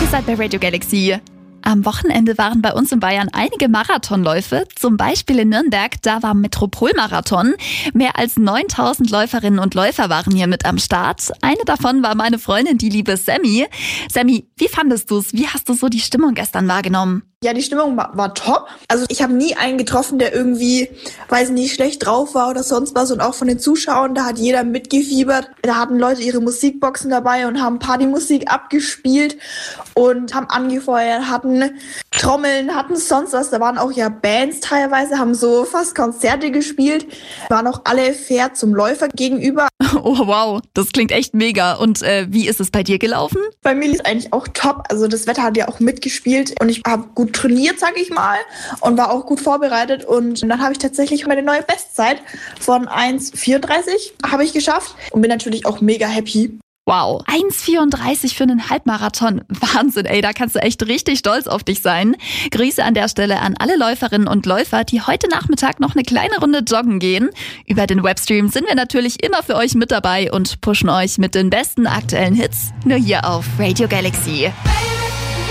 Ihr seid bei Radio Galaxy. Am Wochenende waren bei uns in Bayern einige Marathonläufe, zum Beispiel in Nürnberg, da war Metropolmarathon. Mehr als 9000 Läuferinnen und Läufer waren hier mit am Start. Eine davon war meine Freundin, die liebe Sammy. Sammy, wie fandest du's? Wie hast du so die Stimmung gestern wahrgenommen? Ja, die Stimmung war top. Also ich habe nie einen getroffen, der irgendwie, weiß nicht, schlecht drauf war oder sonst was. Und auch von den Zuschauern, da hat jeder mitgefiebert. Da hatten Leute ihre Musikboxen dabei und haben Partymusik abgespielt und haben angefeuert, hatten Trommeln, hatten sonst was. Da waren auch ja Bands teilweise, haben so fast Konzerte gespielt. Waren auch alle fair zum Läufer gegenüber. Oh wow, das klingt echt mega. Und wie ist es bei dir gelaufen? Bei mir lief es eigentlich auch top. Also das Wetter hat ja auch mitgespielt und ich habe gut trainiert, sag ich mal, und war auch gut vorbereitet. Und dann habe ich tatsächlich meine neue Bestzeit von 1,34 habe ich geschafft und bin natürlich auch mega happy. Wow, 1,34 für einen Halbmarathon. Wahnsinn, ey, da kannst du echt richtig stolz auf dich sein. Grüße an der Stelle an alle Läuferinnen und Läufer, die heute Nachmittag noch eine kleine Runde joggen gehen. Über den Webstream sind wir natürlich immer für euch mit dabei und pushen euch mit den besten aktuellen Hits nur hier auf Radio Galaxy.